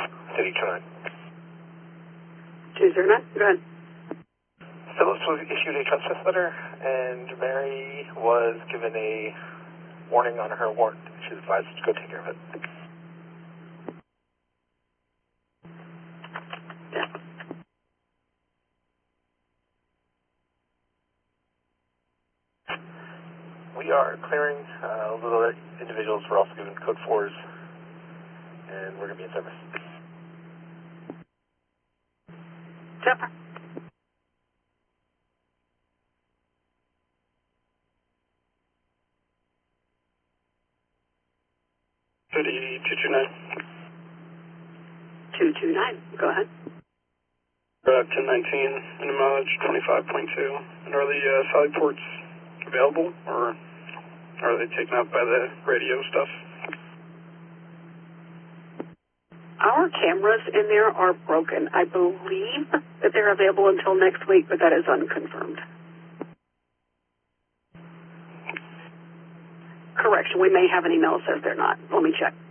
City 29. 209, go ahead. Phyllis was issued a trespass letter, and Mary was given a warning on her warrant. She's advised to go take care of it. Yeah. We are clearing little individuals. We're also given code 4s, and we're going to be in service. Chopper. City 229. 229, go ahead. 1019, minimum mileage 25.2. And are the side ports available, or are they taken up by the radio stuff? Our cameras in there are broken. I believe that they're available until next week, but that is unconfirmed. Correction, we may have an email that says they're not. Let me check.